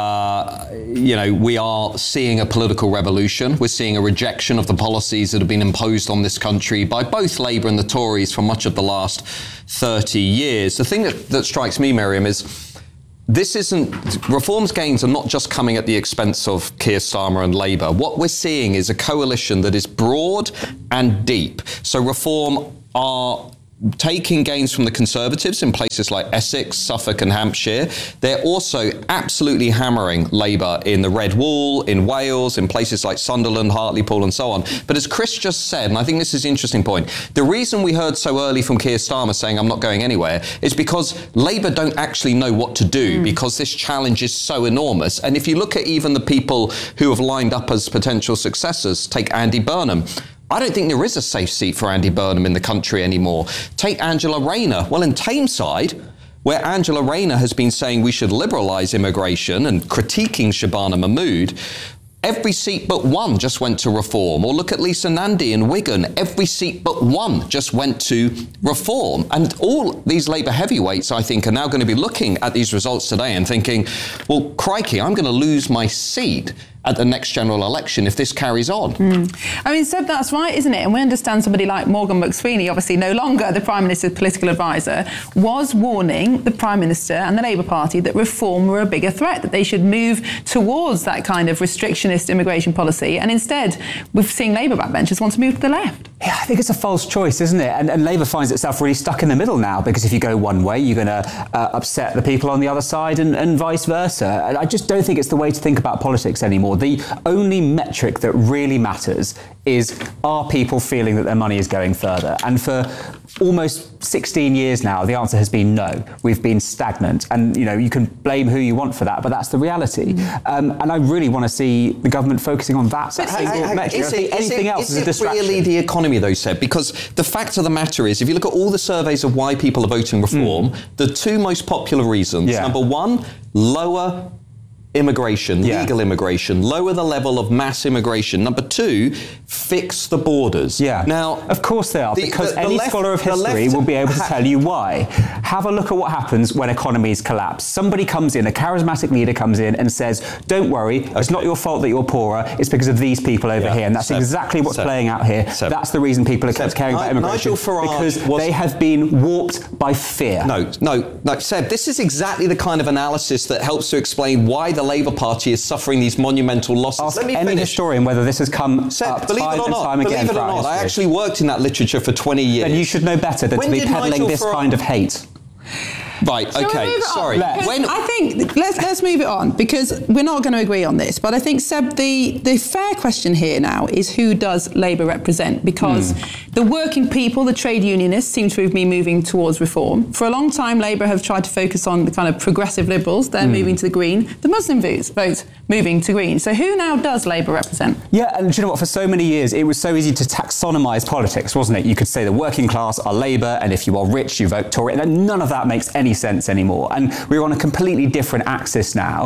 we are seeing a political revolution. We're seeing a rejection of the policies that have been imposed on this country by both Labour and the Tories for much of the last 30 years. The thing that strikes me, Miriam, is reform's gains are not just coming at the expense of Keir Starmer and Labour. What we're seeing is a coalition that is broad and deep. So reform are taking gains from the Conservatives in places like Essex, Suffolk and Hampshire. They're also absolutely hammering Labour in the Red Wall, in Wales, in places like Sunderland, Hartlepool and so on. But as Chris just said, and I think this is an interesting point, the reason we heard so early from Keir Starmer saying I'm not going anywhere is because Labour don't actually know what to do because this challenge is so enormous. And if you look at even the people who have lined up as potential successors, take Andy Burnham. I don't think there is a safe seat for Andy Burnham in the country anymore. Take Angela Rayner. Well, in Tameside, where Angela Rayner has been saying we should liberalise immigration and critiquing Shabana Mahmood, every seat but one just went to reform. Or look at Lisa Nandy in Wigan. Every seat but one just went to reform. And all these Labour heavyweights, I think, are now going to be looking at these results today and thinking, well, crikey, I'm going to lose my seat at the next general election if this carries on.
I mean, Seb, that's right, isn't it? And we understand somebody like Morgan McSweeney, obviously no longer the Prime Minister's political advisor, was warning the Prime Minister and the Labour Party that reform were a bigger threat, that they should move towards that kind of restrictionist immigration policy. And instead, we've seen Labour backbenchers want to move to the left.
Yeah, I think it's a false choice, isn't it? And Labour finds itself really stuck in the middle now, because if you go one way, you're going to upset the people on the other side and vice versa. And I just don't think it's the way to think about politics anymore. The only metric that really matters is, are people feeling that their money is going further? And for almost 16 years now, the answer has been no. We've been stagnant. And, you can blame who you want for that, but that's the reality. And I really want to see the government focusing on that single metric. Anything else is a distraction.
Is it really the economy, though, Seb? Because the fact of the matter is, if you look at all the surveys of why people are voting reform, the two most popular reasons, number one, lower immigration, legal immigration, lower the level of mass immigration. Number two, fix the borders.
Now, of course they are, because any scholar of history will be able to tell you why. Have a look at what happens when economies collapse. Somebody comes in, a charismatic leader comes in and says, don't worry, it's not your fault that you're poorer, it's because of these people over here. And that's exactly what's playing out here. That's the reason people are caring about immigration, because they have been warped by fear.
No, Seb, this is exactly the kind of analysis that helps to explain why the Labour Party is suffering these monumental losses.
Ask any historian whether this has come up time and time again.
Believe it or not, I actually worked in that literature for 20 years.
Then you should know better than to be peddling this kind of hate.
Right, okay, sorry.
I think let's move it on, because we're not going to agree on this. But I think, Seb, the fair question here now is, who does Labour represent? Because the working people, the trade unionists, seem to have been moving towards reform. For a long time, Labour have tried to focus on the kind of progressive liberals. They're moving to the Green. The Muslim vote moving to Green. So who now does Labour represent?
Yeah, and do you know what? For so many years, it was so easy to taxonomise politics, wasn't it? You could say the working class are Labour, and if you are rich, you vote Tory. And none of that makes any sense anymore. And we're on a completely different axis now.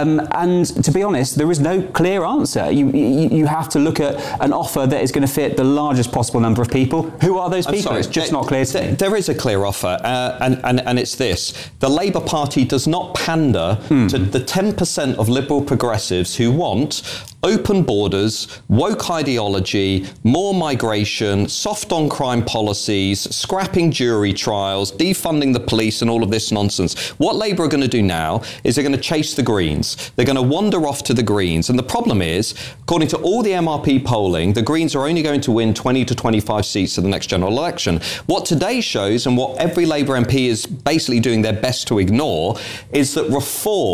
And to be honest, there is no clear answer. You have to look at an offer that is going to fit the largest possible number of people. Who are those people?
Sorry,
it's just not clear to me.
There is a clear offer, and it's this. The Labour Party does not pander to the 10% of liberal progressives who want open borders, woke ideology, more migration, soft on crime policies, scrapping jury trials, defunding the police and all of this nonsense. What Labour are going to do now is they're going to chase the Greens. They're going to wander off to the Greens. And the problem is, according to all the MRP polling, the Greens are only going to win 20 to 25 seats in the next general election. What today shows, and what every Labour MP is basically doing their best to ignore, is that reform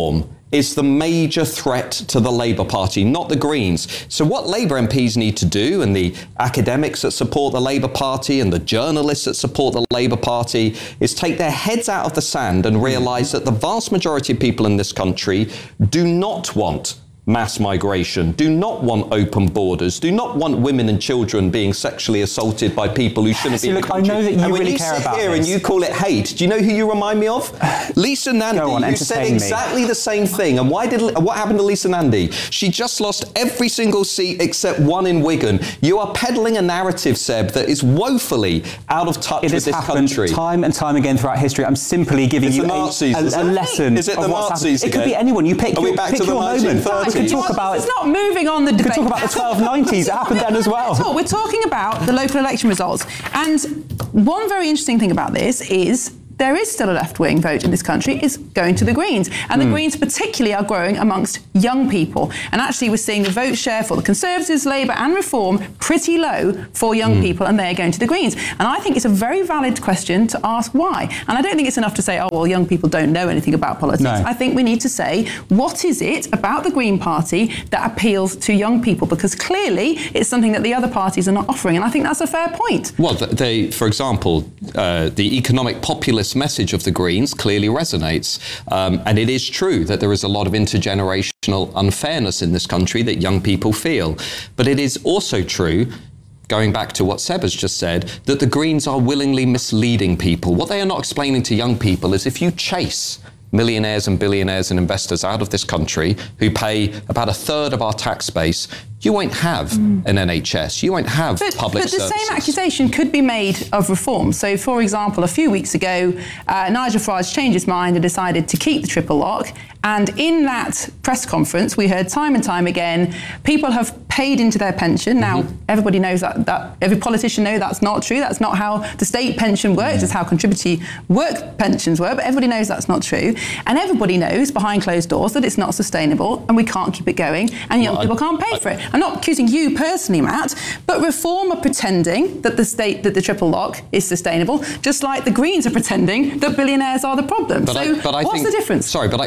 is the major threat to the Labour Party, not the Greens. So what Labour MPs need to do, and the academics that support the Labour Party and the journalists that support the Labour Party, is take their heads out of the sand and realise that the vast majority of people in this country do not want mass migration, do not want open borders, do not want women and children being sexually assaulted by people who shouldn't be in the country.
I know that you
and when
really
you
care
sit
about
here
this.
and you call it hate, do you know who you remind me of? Lisa Nandy, who said exactly the same thing. And what happened to Lisa Nandy? She just lost every single seat except one in Wigan. You are peddling a narrative, Seb, that is woefully out of touch with this country.
Time and time again throughout history. I'm simply giving you a lesson.
Is it the Nazis
It could be anyone. You pick
Are we back to the
your moment.
1930s?
We can talk about
It's not moving on the debate.
We can talk about the 1290s. It happened then as well.
We're talking about the local election results. And one very interesting thing about this is there is still a left-wing vote in this country, is going to the Greens. And the Greens particularly are growing amongst young people. And actually we're seeing the vote share for the Conservatives, Labour and Reform pretty low for young people, and they're going to the Greens. And I think it's a very valid question to ask why. And I don't think it's enough to say, oh, well, young people don't know anything about politics.
No.
I think we need to say, what is it about the Green Party that appeals to young people? Because clearly it's something that the other parties are not offering. And I think that's a fair point.
Well, for example, the economic populist message of the Greens clearly resonates. And it is true that there is a lot of intergenerational unfairness in this country that young people feel. But it is also true, going back to what Seb has just said, that the Greens are willingly misleading people. What they are not explaining to young people is if you chase millionaires and billionaires and investors out of this country who pay about a third of our tax base, you won't have an NHS, you won't have public services.
But the same accusation could be made of reform. So, for example, a few weeks ago, Nigel Farage changed his mind and decided to keep the triple lock. And in that press conference, we heard time and time again, people have paid into their pension. Now, everybody knows that every politician knows that's not true. That's not how the state pension works. It's how contributory work pensions work. But everybody knows that's not true. And everybody knows behind closed doors that it's not sustainable and we can't keep it going and young people can't pay for it. I'm not accusing you personally, Matt, but Reform are pretending that the triple lock is sustainable, just like the Greens are pretending that billionaires are the problem. What's the difference?
Sorry, but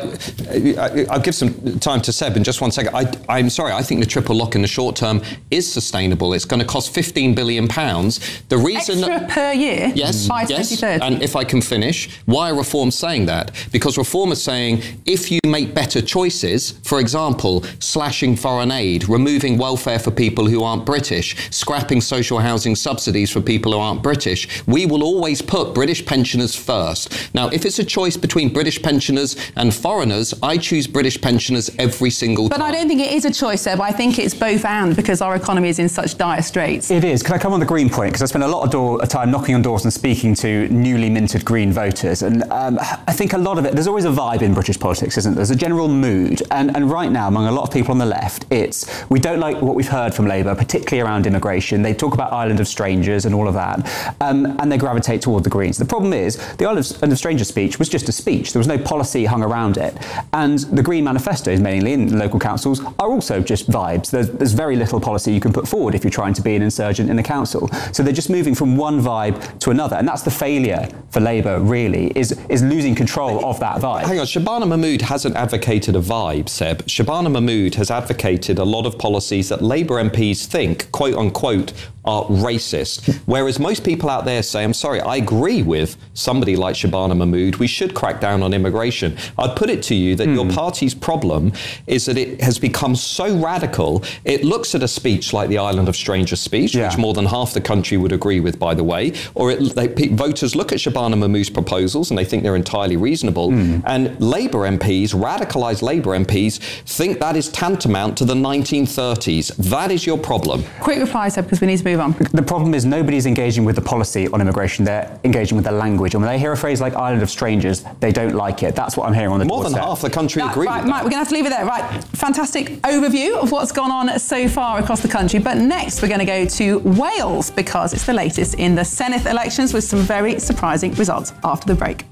I'll give some time to Seb in just 1 second. I'm sorry, I think the triple lock in the short term is sustainable. It's going to cost £15 billion. The reason
extra per year by 2030.
And if I can finish, why are Reform saying that? Because Reform is saying if you make better choices, for example, slashing foreign aid, removing welfare for people who aren't British, scrapping social housing subsidies for people who aren't British, we will always put British pensioners first. Now, if it's a choice between British pensioners and foreigners, I choose British pensioners every single time.
But I don't think it is a choice, Seb. I think it's both and, because our economy is in such dire straits.
It is. Can I come on the Green point? Because I spent a lot of time knocking on doors and speaking to newly minted Green voters. And I think a lot of it, there's always a vibe in British politics, isn't there? There's a general mood. And right now, among a lot of people on the left, it's we don't like what we've heard from Labour, particularly around immigration. They talk about Island of Strangers and all of that. And they gravitate toward the Greens. The problem is, the Island of Strangers speech was just a speech. There was no policy hung around it. And the Green manifestos, mainly in local councils, are also just vibes. There's very little policy you can put forward if you're trying to be an insurgent in a council. So they're just moving from one vibe to another. And that's the failure for Labour, really, is losing control of that vibe.
Hang on, Shabana Mahmood hasn't advocated a vibe, Seb. Shabana Mahmood has advocated a lot of policies that Labour MPs think, quote unquote, are racist. Whereas most people out there say, I'm sorry, I agree with somebody like Shabana Mahmood, we should crack down on immigration. I'd put it to you that your party's problem is that it has become so radical, it looks at a speech like the Island of Strangers speech, which more than half the country would agree with, by the way, or voters look at Shabana Mahmood's proposals and they think they're entirely reasonable, and Labour MPs, radicalised Labour MPs, think that is tantamount to the 1930s. That is your problem.
Quick reply, Seb, because we need to move on.
The problem is nobody's engaging with the policy on immigration. They're engaging with the language. And when they hear a phrase like Island of Strangers, they don't like it. That's what I'm hearing on the
More than half the country agree with that.
Mike, we're going to have to leave it there. Right, fantastic overview of what's gone on so far across the country. But next, we're going to go to Wales, because it's the latest in the Senedd elections with some very surprising results after the break.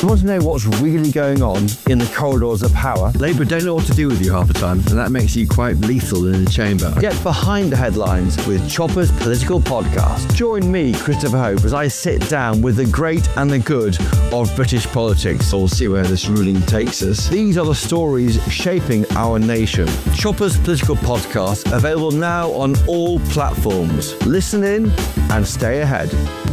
You want to know what's really going on in the corridors of power? Labour don't know what to do with you half the time, and that makes you quite lethal in the chamber. Get behind the headlines with Chopper's Political Podcast. Join me, Christopher Hope, as I sit down with the great and the good of British politics. We'll see where this ruling takes us. These are the stories shaping our nation. Chopper's Political Podcast, available now on all platforms. Listen in and stay ahead.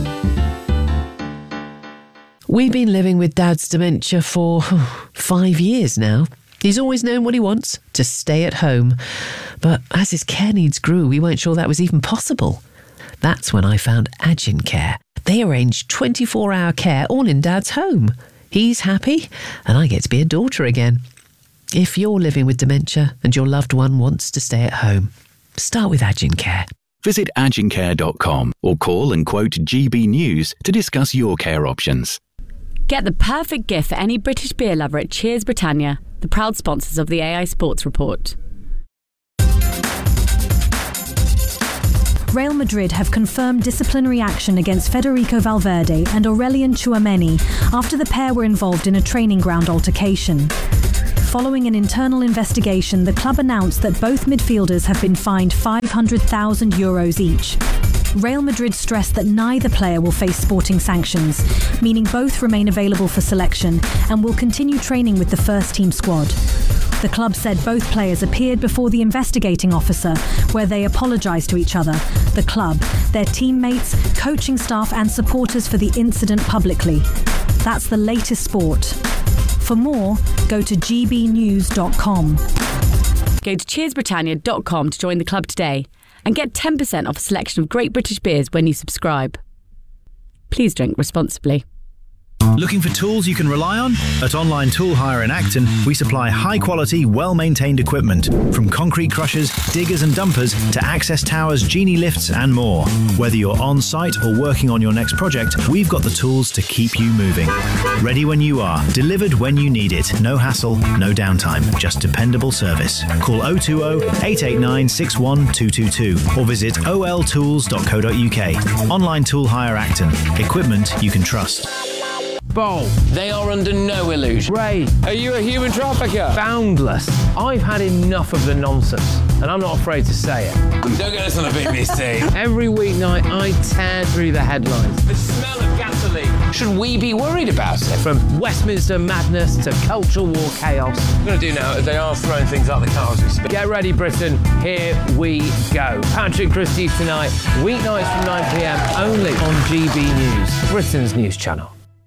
We've been living with Dad's dementia for 5 years now. He's always known what he wants, to stay at home. But as his care needs grew, we weren't sure that was even possible. That's when I found Agincare. They arrange 24-hour care all in Dad's home. He's happy, and I get to be a daughter again. If you're living with dementia and your loved one wants to stay at home, start with Agincare.
Visit agincare.com or call and quote GB News to discuss your care options.
Get the perfect gift for any British beer lover at Cheers Britannia, the proud sponsors of the AI Sports Report.
Real Madrid have confirmed disciplinary action against Federico Valverde and Aurelien Tchouameni after the pair were involved in a training ground altercation. Following an internal investigation, the club announced that both midfielders have been fined €500,000 each. Real Madrid stressed that neither player will face sporting sanctions, meaning both remain available for selection and will continue training with the first team squad. The club said both players appeared before the investigating officer, where they apologised to each other, the club, their teammates, coaching staff and supporters for the incident publicly. That's the latest sport. For more, go to gbnews.com.
Go to cheersbritannia.com to join the club today and get 10% off a selection of great British beers when you subscribe. Please drink responsibly.
Looking for tools you can rely on? At Online Tool Hire in Acton, we supply high-quality, well-maintained equipment, from concrete crushers, diggers and dumpers to access towers, genie lifts and more. Whether you're on-site or working on your next project, we've got the tools to keep you moving. Ready when you are, delivered when you need it. No hassle, no downtime, just dependable service. Call 020-889-61222 or visit oltools.co.uk. Online Tool Hire Acton. Equipment you can trust.
Bold. They are under no illusion. Ray, are you a human trafficker? Boundless. I've had enough of the nonsense, and I'm not afraid to say it. Don't get us on the BBC. Every weeknight, I tear through the headlines. The smell of gasoline. Should we be worried about it? From Westminster madness to cultural war chaos. What we're going to do now is they are throwing things out the car as we speak. Get ready, Britain. Here we go. Patrick Christie tonight, weeknights from 9 p.m, only on GB News, Britain's news channel.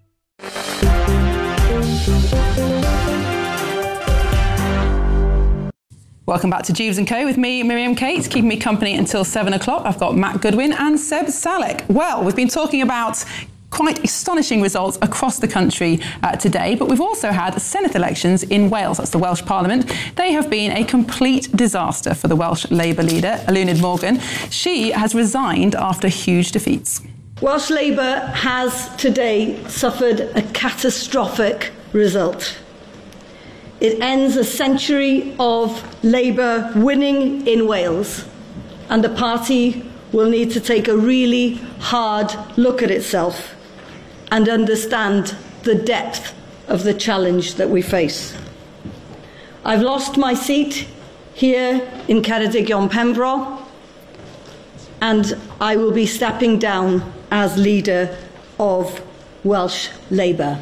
Welcome back to Jeeves & Co with me, Miriam Cates, keeping me company until 7 o'clock. I've got Matt Goodwin and Seb Salek. Well, we've been talking about quite astonishing results across the country today, but we've also had Senate elections in Wales. That's the Welsh Parliament. They have been a complete disaster for the Welsh Labour leader, Eluned Morgan. She has resigned after huge defeats.
Welsh Labour has today suffered a catastrophic result. It ends a century of Labour winning in Wales, and the party will need to take a really hard look at itself and understand the depth of the challenge that we face. I've lost my seat here in Ceredigion-Pembroke, and I will be stepping down as leader of Welsh Labour.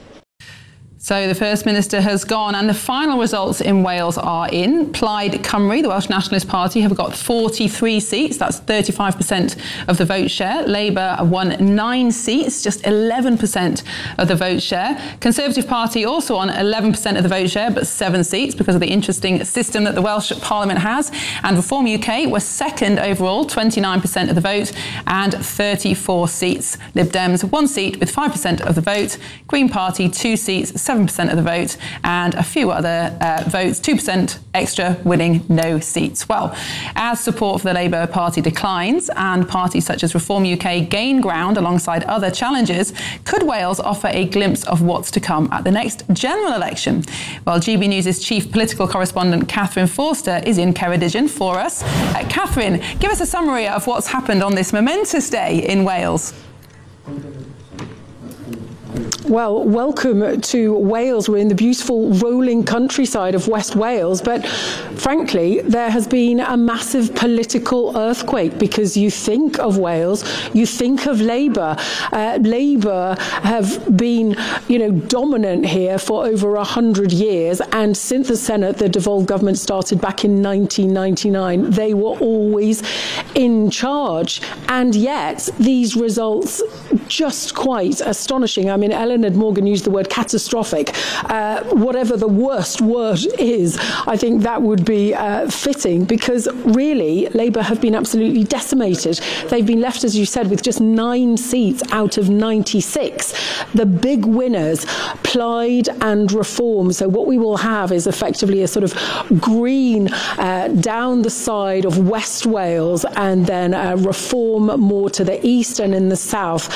So the First Minister has gone, and the final results in Wales are in. Plaid Cymru, the Welsh Nationalist Party, have got 43 seats. That's 35% of the vote share. Labour won 9 seats, just 11% of the vote share. Conservative Party also on 11% of the vote share, but 7 seats because of the interesting system that the Welsh Parliament has. And Reform UK were second overall, 29% of the vote and 34 seats. Lib Dems 1 seat with 5% of the vote. Green Party 2 seats, 7% of the vote, and a few other votes, 2% extra, winning no seats. Well, as support for the Labour Party declines and parties such as Reform UK gain ground alongside other challenges, could Wales offer a glimpse of what's to come at the next general election? Well, GB News' chief political correspondent Catherine Forster is in Ceredigion for us. Catherine, give us a summary of what's happened on this momentous day in Wales.
Well, welcome to Wales. We're in the beautiful rolling countryside of West Wales, but frankly, there has been a massive political earthquake because you think of Wales, you think of Labour. Labour have been, dominant here for over 100 years, and since the Senate, the devolved government started back in 1999, they were always in charge, and yet these results just quite astonishing. I mean, Eluned Morgan used the word catastrophic. Whatever the worst word is, I think that would be fitting, because really Labour have been absolutely decimated. They've been left, as you said, with just 9 seats out of 96. The big winners, Plaid and Reform. So what we will have is effectively a sort of green down the side of West Wales, and then Reform more to the east and in the south.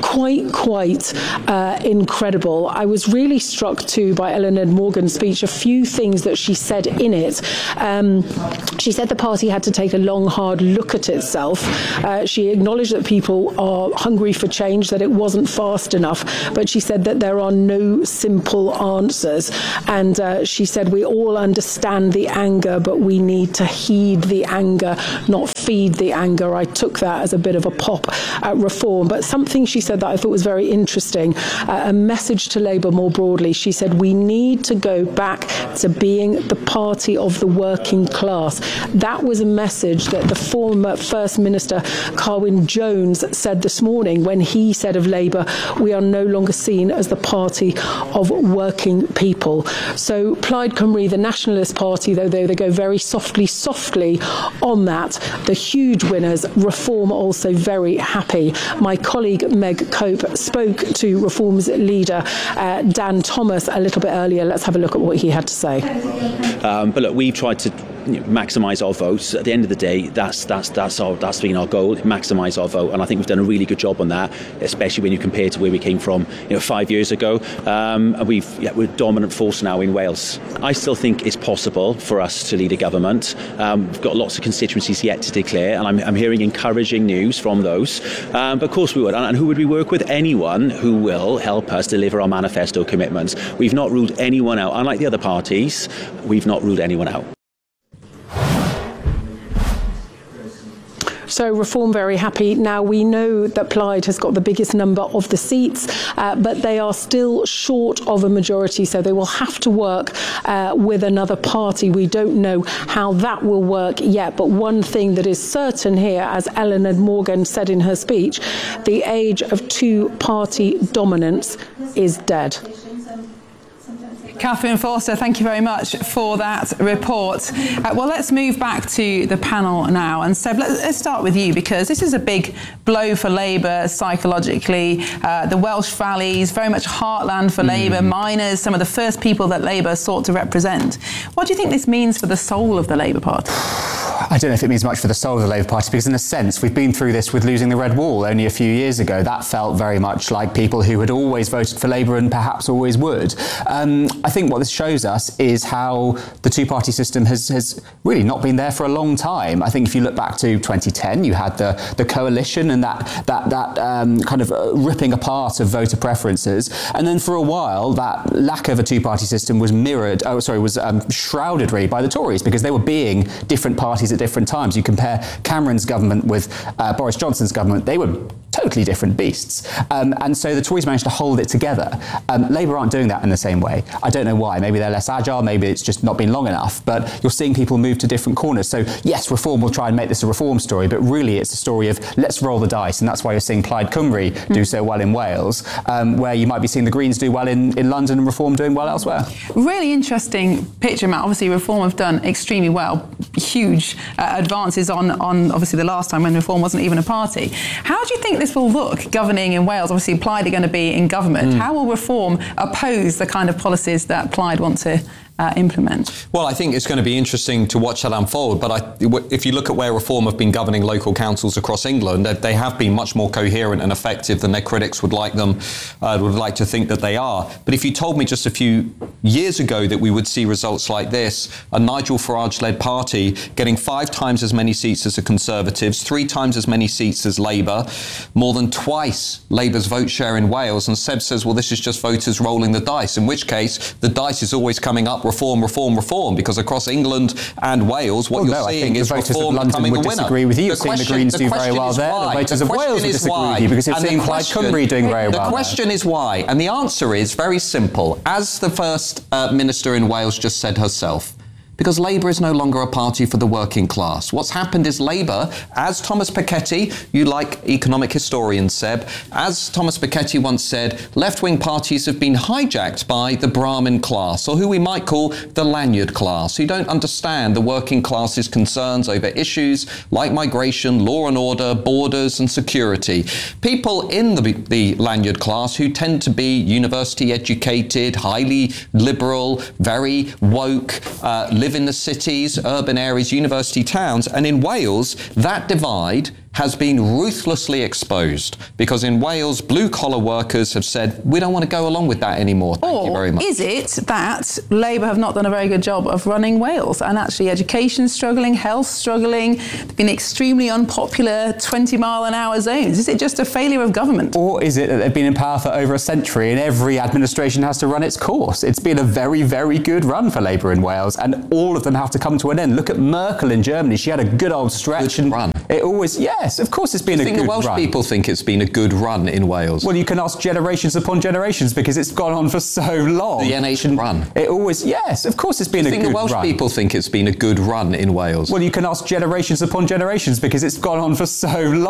Quite incredible. I was really struck too by Eluned Morgan's speech, a few things that she said in it. She said the party had to take a long, hard look at itself. She acknowledged that people are hungry for change, that it wasn't fast enough, but she said that there are no simple answers. And she said we all understand the anger, but we need to heed the anger, not feed the anger. I took that as a bit of a pop at Reform, but something she said that I thought was very interesting, a message to Labour more broadly. She said we need to go back to being the party of the working class. That was a message that the former First Minister Carwyn Jones said this morning when he said of Labour, we are no longer seen as the party of working people. So Plaid Cymru, the Nationalist Party, though they go very softly on that, the huge winners, Reform also very happy. My colleague Meg Cope spoke to Reform's leader, Dan Thomas, a little bit earlier. Let's have a look at what he had to say.
But look, we've tried to maximise our votes. At the end of the day, that's been our goal, maximise our vote, and I think we've done a really good job on that, especially when you compare to where we came from 5 years ago. And we're a dominant force now in Wales. I still think it's possible for us to lead a government. We've got lots of constituencies yet to declare, and I'm hearing encouraging news from those. But of course we would. And who would we work with? Anyone who will help us deliver our manifesto commitments. We've not ruled anyone out. Unlike the other parties, we've not ruled anyone out.
So Reform very happy. Now we know that Plaid has got the biggest number of the seats, but they are still short of a majority, so they will have to work with another party. We don't know how that will work yet, but one thing that is certain here, as Eluned Morgan said in her speech, the age of two-party dominance is dead.
Catherine Forster, thank you very much for that report. Well, let's move back to the panel now. And Seb, let's start with you, because this is a big blow for Labour psychologically. The Welsh valleys, very much heartland for Labour, miners, some of the first people that Labour sought to represent. What do you think this means for the soul of the Labour Party?
I don't know if it means much for the soul of the Labour Party, because in a sense we've been through this with losing the Red Wall only a few years ago. That felt very much like people who had always voted for Labour and perhaps always would. I think what this shows us is how the two-party system has really not been there for a long time. I think if you look back to 2010, you had the coalition and that kind of ripping apart of voter preferences, and then for a while that lack of a two-party system was shrouded really by the Tories, because they were being different parties at different times. You compare Cameron's government with Boris Johnson's government, they were totally different beasts. And so the Tories managed to hold it together. Labour aren't doing that in the same way. I don't know why. Maybe they're less agile, maybe it's just not been long enough, but you're seeing people move to different corners. So yes, Reform will try and make this a Reform story, but really it's a story of let's roll the dice, and that's why you're seeing Plaid Cymru do so well in Wales, where you might be seeing the Greens do well in London and Reform doing well elsewhere.
Really interesting picture, Matt. Obviously Reform have done extremely well, huge advances on obviously the last time when Reform wasn't even a party. How do you think this will look governing in Wales? Obviously Plaid are going to be in government. How will Reform oppose the kind of policies that Plaid want to implement.
Well, I think it's going to be interesting to watch that unfold. But if you look at where Reform have been governing local councils across England, they have been much more coherent and effective than their critics would like to think that they are. But if you told me just a few years ago that we would see results like this, a Nigel Farage-led party getting 5 times as many seats as the Conservatives, 3 times as many seats as Labour, more than twice Labour's vote share in Wales, and Seb says, well, this is just voters rolling the dice, in which case the dice is always coming up reform, because across England and Wales, what you're seeing is Reform becoming the winner.
Disagree with you. You're seeing the Greens do very well there. The voters of Wales would disagree with you because you're seeing Plaid Cymru doing very well.
The question is why, and the answer is very simple. As the First Minister in Wales just said herself, because Labour is no longer a party for the working class. What's happened is Labour, as Thomas Piketty, you like economic historians, Seb, as Thomas Piketty once said, left-wing parties have been hijacked by the Brahmin class, or who we might call the lanyard class, who don't understand the working class's concerns over issues like migration, law and order, borders and security. People in the lanyard class who tend to be university educated, highly liberal, very woke, live in the cities, urban areas, university towns, and in Wales, that divide has been ruthlessly exposed because in Wales, blue-collar workers have said, we don't want to go along with that anymore. Thank you very much.
Is it that Labour have not done a very good job of running Wales and actually education struggling, health struggling, they've been extremely unpopular 20-mile-an-hour zones? Is it just a failure of government?
Or is it that they've been in power for over a century and every administration has to run its course? It's been a very, very good run for Labour in Wales and all of them have to come to an end. Look at Merkel in Germany. She had a good old stretch.
Good run.
It always, yes, of course it's been a good run.
The Welsh people think it's been a good run in Wales.
Well, you can ask generations upon generations because it's gone on for so long.
The NH run.
It always, yes, of course it's been a good run.
The Welsh people think it's been a good run in Wales.
Well, you can ask generations upon generations because it's gone on for so long.